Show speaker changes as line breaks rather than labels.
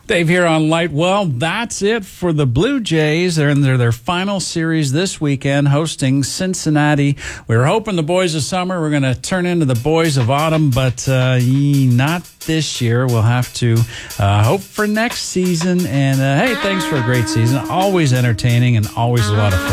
Dave here on Light. Well, that's it for the Blue Jays. They're in their final series this weekend, hosting Cincinnati. We were hoping the boys of summer were going to turn into the boys of autumn, but not this year. We'll have to hope for next season. And, hey, thanks for a great season. Always entertaining and always a lot of fun.